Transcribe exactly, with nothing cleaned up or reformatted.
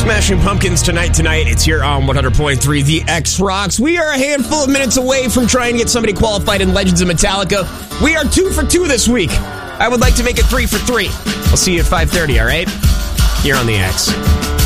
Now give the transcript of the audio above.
Smashing Pumpkins tonight, tonight. It's here on one hundred point three The X Rocks. We are a handful of minutes away from trying to get somebody qualified in Legends of Metallica. We are two for two this week. I would like to make it three for three. I'll see you at five thirty, all right? Here on The X.